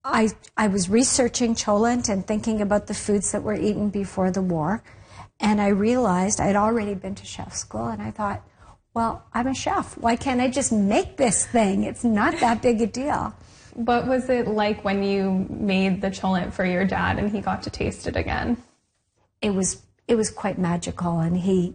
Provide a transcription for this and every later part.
I was researching cholent and thinking about the foods that were eaten before the war, and I realized I'd already been to chef school, and I thought, well, I'm a chef. Why can't I just make this thing? It's not that big a deal. What was it like when you made the cholent for your dad and he got to taste it again? It was quite magical, and he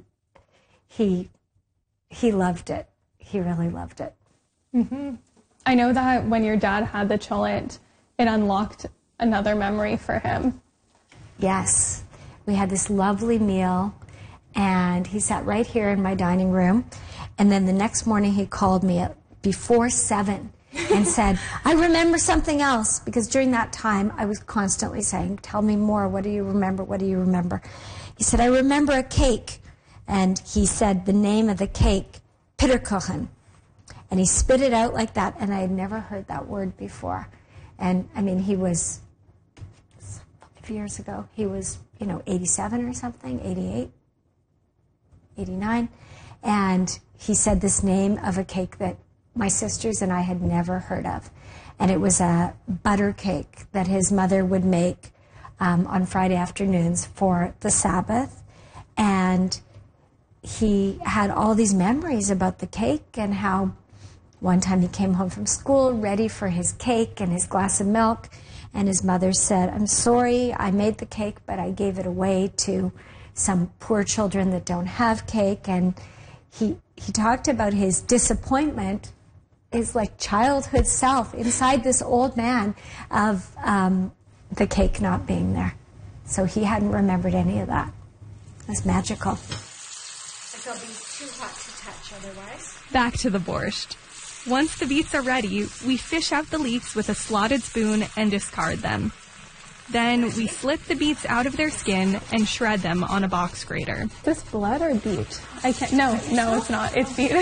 loved it. He really loved it. Mm-hmm. I know that when your dad had the cholent, it unlocked another memory for him. Yes. We had this lovely meal, and he sat right here in my dining room, and then the next morning he called me at before 7 and said, I remember something else, because during that time I was constantly saying, tell me more, what do you remember, what do you remember? He said, I remember a cake, and he said the name of the cake, Pitterkuchen, and he spit it out like that, and I had never heard that word before. And I mean, he was 5 years ago, he was 87 or something, 88, 89, and he said this name of a cake that my sisters and I had never heard of. And it was a butter cake that his mother would make on Friday afternoons for the Sabbath. And he had all these memories about the cake, and how one time he came home from school ready for his cake and his glass of milk, and his mother said, I'm sorry, I made the cake, but I gave it away to some poor children that don't have cake. And he talked about his disappointment, his like childhood self inside this old man, of the cake not being there. So he hadn't remembered any of that. It was magical. It'll be too hot to touch otherwise. Back to the borscht. Once the beets are ready, we fish out the leeks with a slotted spoon and discard them. Then we slip the beets out of their skin and shred them on a box grater. Is this blood or beet? I can't. No, it's not. It's beet.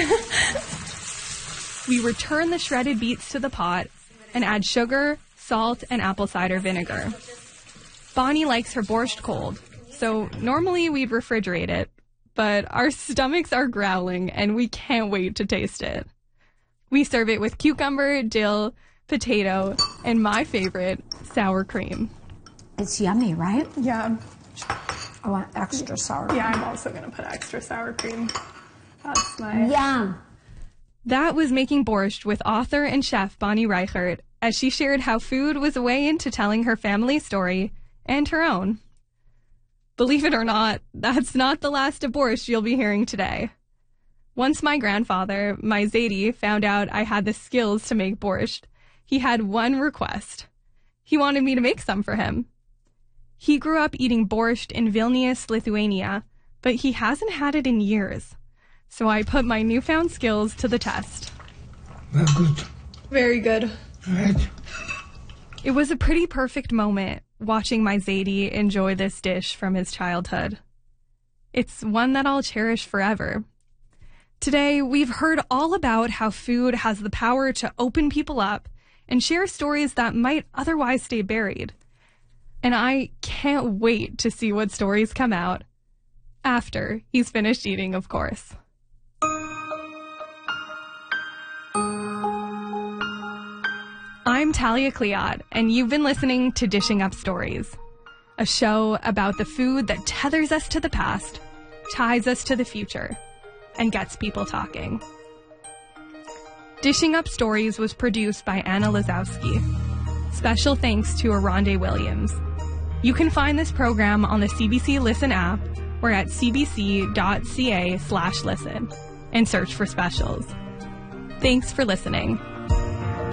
We return the shredded beets to the pot and add sugar, salt, and apple cider vinegar. Bonnie likes her borscht cold, so normally we'd refrigerate it, but our stomachs are growling and we can't wait to taste it. We serve it with cucumber, dill, potato, and my favorite, sour cream. It's yummy, right? Yeah. I want extra sour cream. Yeah, I'm also going to put extra sour cream. That's my... Yum. That was Making Borscht with author and chef Bonnie Reichert, as she shared how food was a way into telling her family's story and her own. Believe it or not, that's not the last of borscht you'll be hearing today. Once my grandfather, my Zadie, found out I had the skills to make borscht, he had one request. He wanted me to make some for him. He grew up eating borscht in Vilnius, Lithuania, but he hasn't had it in years. So I put my newfound skills to the test. Very good. Very good. Right. It was a pretty perfect moment watching my Zadie enjoy this dish from his childhood. It's one that I'll cherish forever. Today, we've heard all about how food has the power to open people up and share stories that might otherwise stay buried. And I can't wait to see what stories come out after he's finished eating, of course. I'm Talia Cleod, and you've been listening to Dishing Up Stories, a show about the food that tethers us to the past, ties us to the future, and gets people talking. Dishing Up Stories was produced by Anna Lazowski. Special thanks to Aronde Williams. You can find this program on the CBC Listen app or at cbc.ca/listen and search for specials. Thanks for listening.